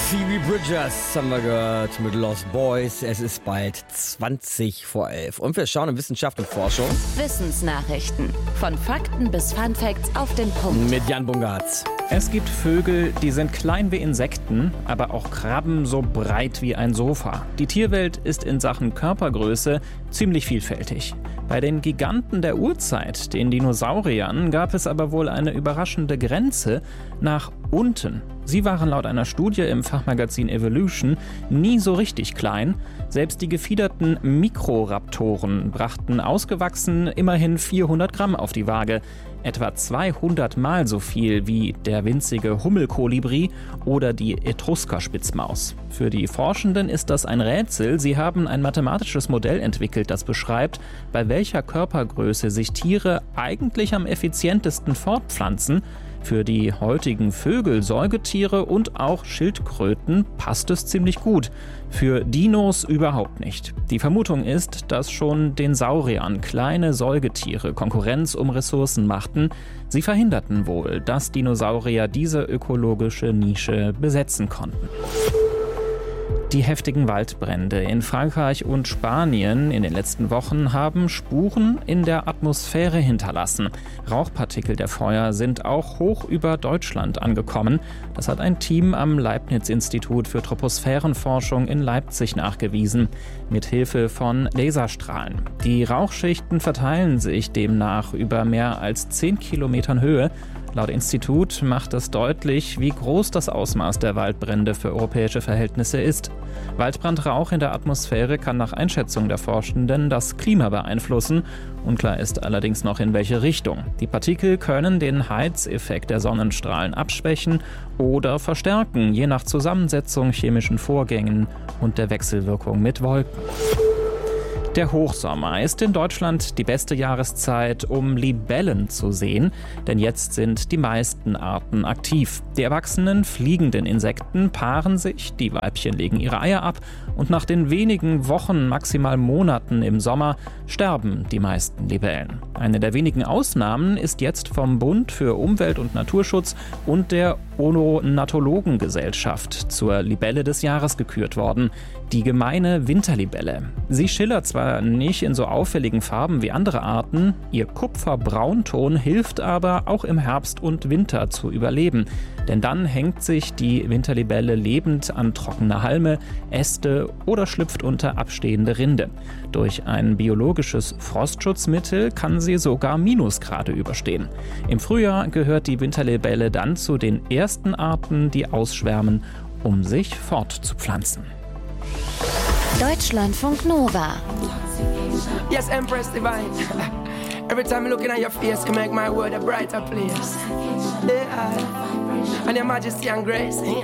Phoebe Bridgers haben wir gehört mit Lost Boys. Es ist bald 11:20 und wir schauen in Wissenschaft und Forschung. Wissensnachrichten. Von Fakten bis Funfacts auf den Punkt. Mit Jan Bungartz. Es gibt Vögel, die sind klein wie Insekten, aber auch Krabben so breit wie ein Sofa. Die Tierwelt ist in Sachen Körpergröße ziemlich vielfältig. Bei den Giganten der Urzeit, den Dinosauriern, gab es aber wohl eine überraschende Grenze nach unten. Sie waren laut einer Studie im Fachmagazin Evolution nie so richtig klein. Selbst die gefiederten Mikroraptoren brachten ausgewachsen immerhin 400 Gramm auf die Waage. Etwa 200 Mal so viel wie der winzige Hummelkolibri oder die Etruskerspitzmaus. Für die Forschenden ist das ein Rätsel. Sie haben ein mathematisches Modell entwickelt, das beschreibt, bei welcher Körpergröße sich Tiere eigentlich am effizientesten fortpflanzen. Für die heutigen Vögel, Säugetiere und auch Schildkröten passt es ziemlich gut. Für Dinos überhaupt nicht. Die Vermutung ist, dass schon den Sauriern kleine Säugetiere Konkurrenz um Ressourcen machten. Sie verhinderten wohl, dass Dinosaurier diese ökologische Nische besetzen konnten. Die heftigen Waldbrände in Frankreich und Spanien in den letzten Wochen haben Spuren in der Atmosphäre hinterlassen. Rauchpartikel der Feuer sind auch hoch über Deutschland angekommen. Das hat ein Team am Leibniz-Institut für Troposphärenforschung in Leipzig nachgewiesen, mit Hilfe von Laserstrahlen. Die Rauchschichten verteilen sich demnach über mehr als 10 Kilometern Höhe. Laut Institut macht es deutlich, wie groß das Ausmaß der Waldbrände für europäische Verhältnisse ist. Waldbrandrauch in der Atmosphäre kann nach Einschätzung der Forschenden das Klima beeinflussen. Unklar ist allerdings noch, in welche Richtung. Die Partikel können den Heizeffekt der Sonnenstrahlen abschwächen oder verstärken, je nach Zusammensetzung, chemischen Vorgängen und der Wechselwirkung mit Wolken. Der Hochsommer ist in Deutschland die beste Jahreszeit, um Libellen zu sehen, denn jetzt sind die meisten Arten aktiv. Die erwachsenen fliegenden Insekten paaren sich, die Weibchen legen ihre Eier ab und nach den wenigen Wochen, maximal Monaten im Sommer sterben die meisten Libellen. Eine der wenigen Ausnahmen ist jetzt vom Bund für Umwelt- und Naturschutz und der Ornithologengesellschaft zur Libelle des Jahres gekürt worden, die gemeine Winterlibelle. Sie schillert zwar nicht in so auffälligen Farben wie andere Arten, ihr Kupferbraunton hilft aber auch im Herbst und Winter zu überleben. Denn dann hängt sich die Winterlibelle lebend an trockene Halme, Äste oder schlüpft unter abstehende Rinde. Durch ein biologisches Frostschutzmittel kann sie sogar Minusgrade überstehen. Im Frühjahr gehört die Winterlibelle dann zu den ersten Arten, die ausschwärmen, um sich fortzupflanzen. Deutschlandfunk Nova. Yes, Empress Divine. Every time I'm looking at your face, you make my world a brighter place. Yeah. And your majesty and grace.